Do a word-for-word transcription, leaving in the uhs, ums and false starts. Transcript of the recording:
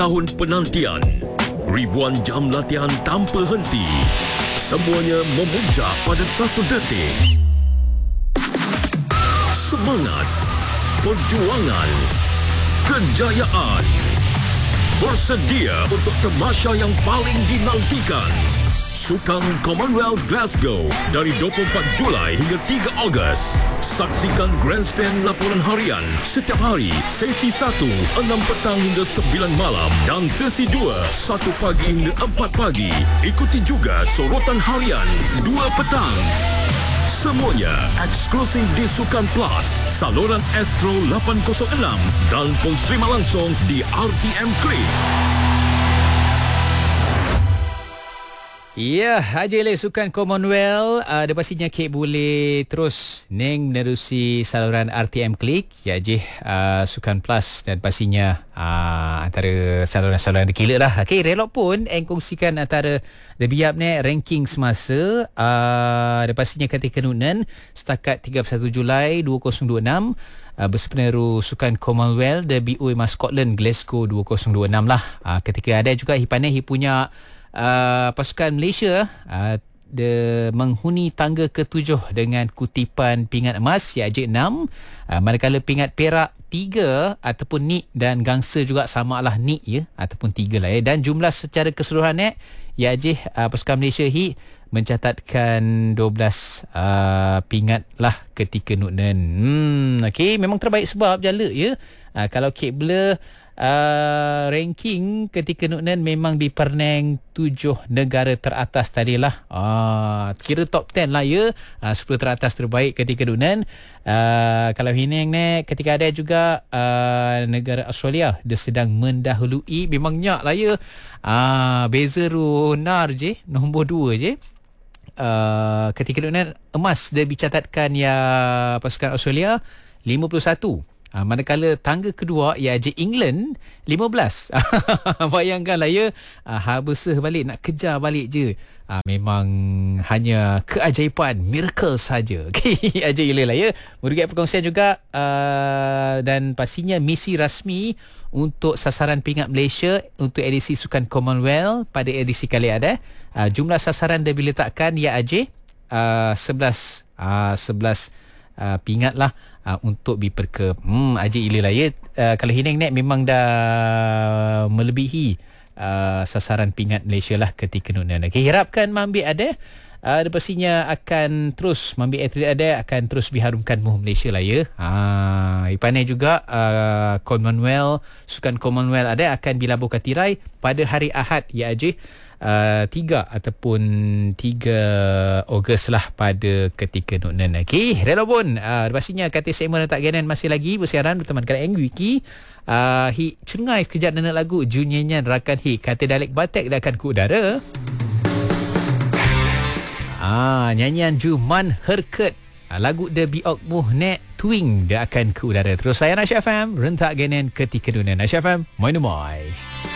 Tahun penantian, ribuan jam latihan tanpa henti, semuanya memuncak pada satu detik. Semangat, perjuangan, kejayaan. Bersedia untuk tamasya yang paling dinantikan. Sukan Commonwealth Glasgow dari dua puluh empat Julai hingga tiga Ogos. Saksikan Grandstand laporan harian setiap hari, sesi satu, enam petang hingga sembilan malam dan sesi dua, satu pagi hingga empat pagi. Ikuti juga sorotan harian dua petang. Semuanya eksklusif di Sukan Plus, saluran Astro lapan kosong enam dan pun streama langsung di R T M Click. Ya, aja le Sukan Commonwealth. Uh, Ada pastinya Kek boleh terus neng menerusi saluran R T M Click. Ya, je uh, Sukan Plus dan pastinya uh, antara saluran-saluran terkila lah. Okay, relok pun eng kongsikan antara debiap ni ranking semasa. Uh, ada pastinya kata kenunan setakat tiga puluh satu Julai dua ribu dua puluh enam. Uh, bersepeneru Sukan Commonwealth The B O E Mas Scotland Glasgow dua ribu dua puluh enam lah. Uh, ketika ada juga hipannya hi punya Uh, pasukan Malaysia uh, dia menghuni tangga ketujuh dengan kutipan pingat emas iaitu enam, uh, manakala pingat perak tiga ataupun nik dan gangsa juga samalah nik ya ataupun tiga lah ya, dan jumlah secara keseluruhan eh iaitu uh, pasukan Malaysia hi mencatatkan dua belas uh, pingat lah ketika Nuknen. Hmm, okey, memang terbaik sebab jala ya. Uh, kalau Kek Blur Uh, ranking ketika Nuknen memang diperneng tujuh negara teratas tadilah. Uh, kira top sepuluh lah ya. Uh, sepuluh teratas terbaik ketika Nuknen. Uh, kalau Hineng ni ketika ada juga uh, negara Australia dia sedang mendahului. Memang nyak lah ya. Uh, beza Runar je, nombor dua je. Uh, ketika Nuknen emas dia dicatatkan ya pasukan Australia lima puluh satu. Ha, manakala tangga kedua iaitu England lima belas. Bayangkanlah ya, ha, habesah balik nak kejar balik je. Ha, memang hanya keajaiban, miracle saja. Okey, ajaib lah ya. Merugikan perkongsian juga uh, dan pastinya misi rasmi untuk sasaran pingat Malaysia untuk edisi Sukan Commonwealth pada edisi kali ada. Uh, jumlah sasaran dah diletakkan iaitu uh, sebelas uh, sebelas uh, pingat lah. Uh, untuk diperke hmm aja ila lah ya. Uh, kalau Hineng net memang dah melebihi uh, sasaran pingat Malaysia lah ketika Nuknen. Okay, harapkan Mambi ada uh, pastinya akan terus Mambi atlet ada akan terus diharumkan muh Malaysia lah ya. Ha, ipanai juga uh, Commonwealth Sukan Commonwealth ada akan dilabuhkan tirai pada hari Ahad iaitu Uh, tiga ataupun tiga Ogos lah pada ketika Nuknen. Okey, rela pun uh, pastinya kata segmen tak ganan masih lagi bersiaran berteman dengan Eng Wiki. Uh, hi cengai sekejap nak lagu Junyanyan rakan hi kata Dalek Batek dah akan ke udara. Ah, nyanyian Juman Herket. Uh, lagu The Biok Muh Net Twing dia akan ke udara. Terus saya Nasya F M rentak ganan ketika Nuknen. Nasya F M, moi moi.